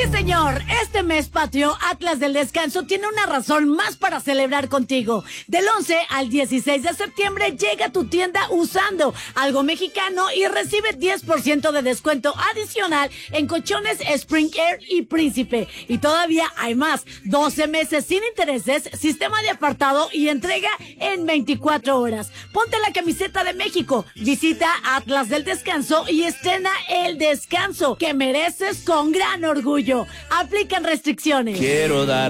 señor, este mes patrio, Atlas del Descanso tiene una razón más para celebrar contigo. Del 11 al 16 de septiembre llega a tu tienda usando algo mexicano y recibe 10% de descuento adicional en colchones Spring Air y Príncipe. Y todavía hay más, 12 meses sin intereses, sistema de apartado y entrega en 24 horas. Ponte la camiseta de México, visita Atlas del Descanso y estrena el descanso que mereces con gran orgullo. Aplican restricciones. Quiero dar